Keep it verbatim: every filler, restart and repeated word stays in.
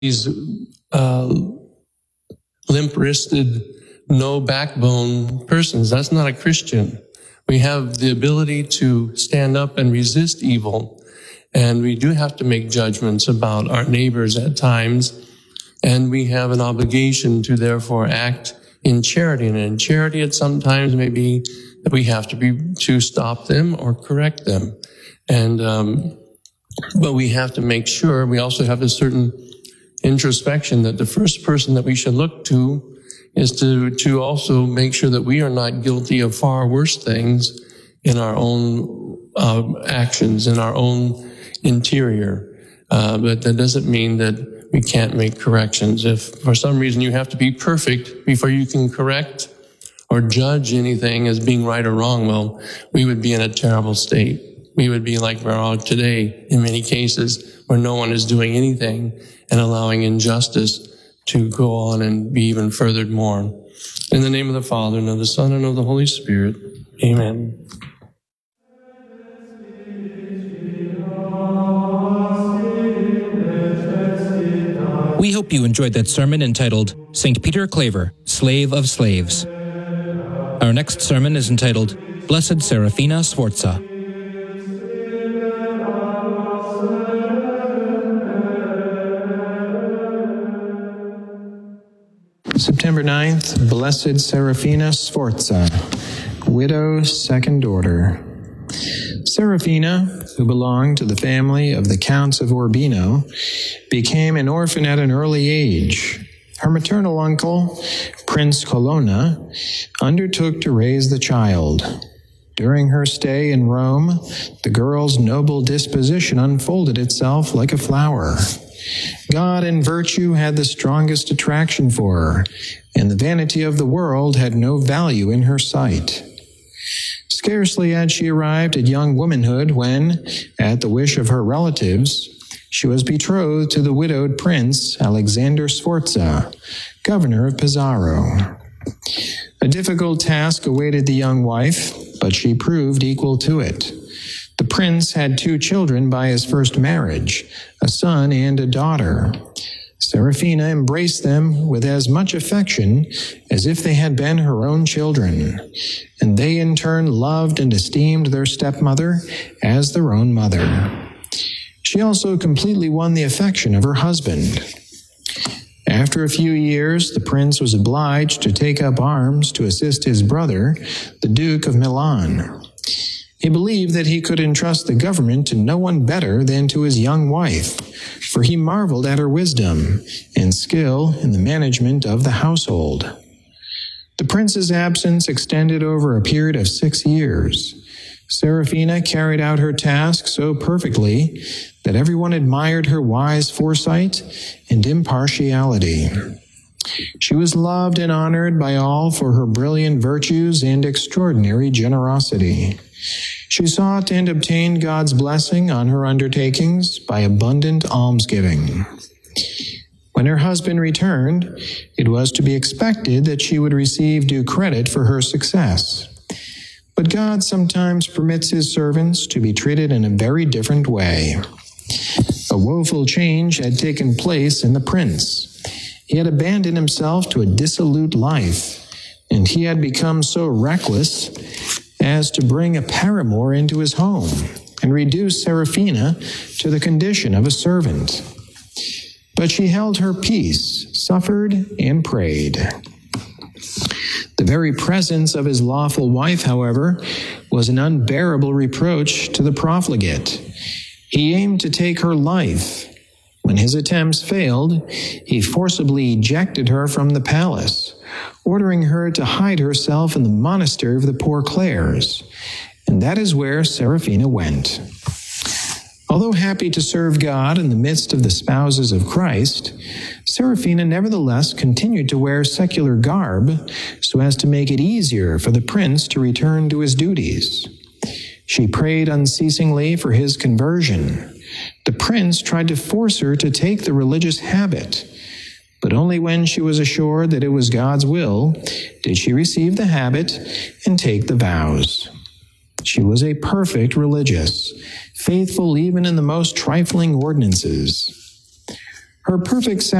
these uh, limp-wristed, no-backbone persons. That's not a Christian. We have the ability to stand up and resist evil, and we do have to make judgments about our neighbors at times, and we have an obligation to therefore act in charity. And in charity, it sometimes may be that we have to be to stop them or correct them, and um, but we have to make sure we also have a certain introspection that the first person that we should look to is to, to also make sure that we are not guilty of far worse things in our own uh, actions, in our own interior. Uh, but that doesn't mean that we can't make corrections. If for some reason you have to be perfect before you can correct or judge anything as being right or wrong, well, we would be in a terrible state. We would be like we are today in many cases where no one is doing anything and allowing injustice to go on and be even furthered more. In the name of the Father, and of the Son, and of the Holy Spirit. Amen. We hope you enjoyed that sermon entitled Saint Peter Claver, Slave of Slaves. Our next sermon is entitled Blessed Serafina Sforza. September ninth, Blessed Serafina Sforza, widow, second order. Serafina, who belonged to the family of the Counts of Urbino, became an orphan at an early age. Her maternal uncle, Prince Colonna, undertook to raise the child. During her stay in Rome, the girl's noble disposition unfolded itself like a flower. God and virtue had the strongest attraction for her, and the vanity of the world had no value in her sight. Scarcely had she arrived at young womanhood when, at the wish of her relatives, she was betrothed to the widowed prince Alexander Sforza, governor of Pesaro. A difficult task awaited the young wife, but she proved equal to it. The prince had two children by his first marriage, a son and a daughter. Serafina embraced them with as much affection as if they had been her own children, and they in turn loved and esteemed their stepmother as their own mother. She also completely won the affection of her husband. After a few years, the prince was obliged to take up arms to assist his brother, the Duke of Milan. He believed that he could entrust the government to no one better than to his young wife, for he marveled at her wisdom and skill in the management of the household. The prince's absence extended over a period of six years. Serafina carried out her task so perfectly that everyone admired her wise foresight and impartiality. She was loved and honored by all for her brilliant virtues and extraordinary generosity. She sought and obtained God's blessing on her undertakings by abundant almsgiving. When her husband returned, it was to be expected that she would receive due credit for her success. But God sometimes permits his servants to be treated in a very different way. A woeful change had taken place in the prince. He had abandoned himself to a dissolute life, and he had become so reckless as to bring a paramour into his home and reduce Serafina to the condition of a servant. But she held her peace, suffered, and prayed. The very presence of his lawful wife, however, was an unbearable reproach to the profligate. He aimed to take her life. When his attempts failed, he forcibly ejected her from the palace, ordering her to hide herself in the monastery of the Poor Clares, and that is where Serafina went. Although happy to serve God in the midst of the spouses of Christ, Serafina nevertheless continued to wear secular garb so as to make it easier for the prince to return to his duties. She prayed unceasingly for his conversion. The prince tried to force her to take the religious habit, but only when she was assured that it was God's will did she receive the habit and take the vows. She was a perfect religious, faithful even in the most trifling ordinances. Her perfect